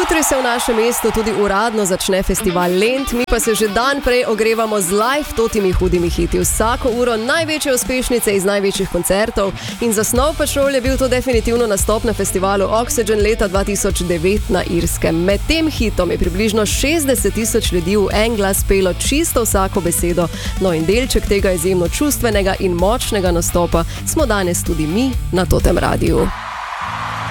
Jutri se v našem mestu tudi uradno začne festival Lent, mi pa se že dan prej ogrevamo z live totimi hudimi hiti. Vsako uro največje uspešnice iz največjih koncertov in za Snow Patrol je bil to definitivno nastop na festivalu Oxygen leta 2009 na Irskem. Med tem hitom je približno 60,000 ljudi v en glas pelo čisto vsako besedo. No in delček tega izjemno čustvenega in močnega nastopa smo danes tudi mi na Totem Radiu.